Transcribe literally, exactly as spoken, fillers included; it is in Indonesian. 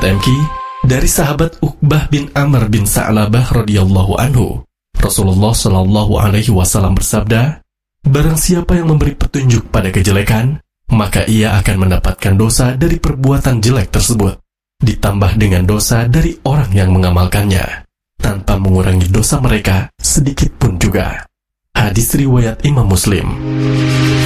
M Ki, dari sahabat Uqbah bin Amr bin Sa'labah radhiyallahu anhu, Rasulullah shallallahu alaihi wasallam bersabda, barang siapa yang memberi petunjuk pada kejelekan, maka ia akan mendapatkan dosa dari perbuatan jelek tersebut, ditambah dengan dosa dari orang yang mengamalkannya, tanpa mengurangi dosa mereka sedikit pun juga. Hadis riwayat Imam Muslim.